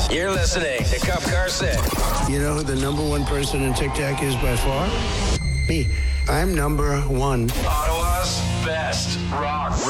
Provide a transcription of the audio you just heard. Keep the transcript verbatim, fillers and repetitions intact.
You're listening to Cup Carson. You know who the number one person in Tic Tac is by far? Me. I'm number one. Ottawa's best rock